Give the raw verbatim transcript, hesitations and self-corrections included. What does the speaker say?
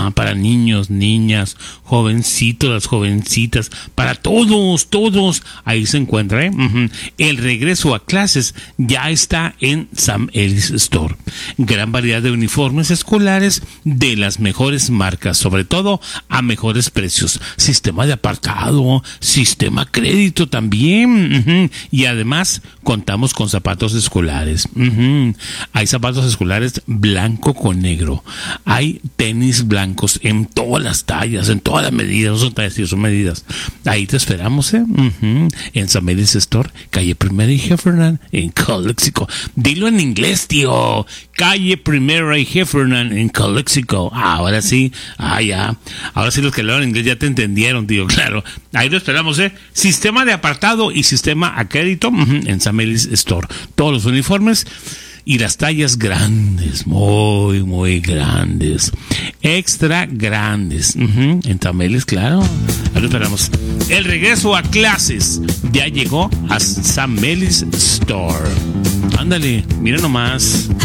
Ajá, para niños, niñas, jovencitos, las jovencitas, para todos, todos. Ahí se encuentra, ¿eh? Uh-huh. El regreso a clases ya está en Sam Ellis Store. Gran variedad de uniformes escolares de las mejores marcas, sobre todo a mejores precios. Sistema de apartado, sistema crédito también. Uh-huh. Y además contamos con zapatos escolares. Uh-huh. Hay zapatos escolares blanco con negro. Hay tenis blancos en todas las tallas, en todas las medidas. No son tallas, son medidas. Ahí te esperamos, ¿eh? Uh-huh. En Sam Ellis Store, calle Primera y Heffernan, en Calexico. Dilo en inglés, tío. Calle Primera y Heffernan, en Calexico. Ah, ahora sí. Ah, ya. Ahora sí los que hablan inglés ya te entendieron, tío. Claro. Ahí lo esperamos, ¿eh? Sistema de apartado y sistema a crédito, uh-huh, en Sam Ellis Store. Todos los uniformes y las tallas grandes, muy, muy grandes, extra grandes, uh-huh, en Sam Ellis, claro. Ahí lo esperamos. El regreso a clases ya llegó a Sam Ellis Store. Ándale, mira nomás.